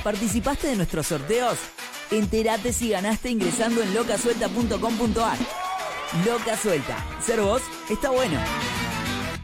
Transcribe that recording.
¿Participaste de nuestros sorteos? Entérate si ganaste ingresando en locasuelta.com.ar. Loca Suelta. Ser vos está bueno.